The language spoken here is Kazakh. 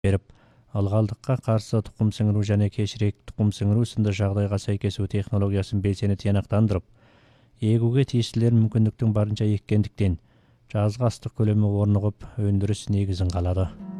беріп, ылғалдыққа қарсы тұқым сіңіру және кешірек тұқым сіңіру сынды жағдайға сәйкес технологиясын белсене тиянақтандырып, егуге тиістілер мүмкіндіктің барынша еккендіктен, жазғы астық көлемі орнығып, өндіріс негізін қалады.